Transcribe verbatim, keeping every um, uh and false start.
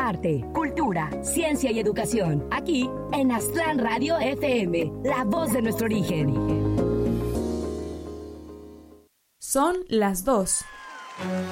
arte, cultura, ciencia y educación. Aquí en Aztlán Radio F M, la voz de nuestro origen. Son las dos.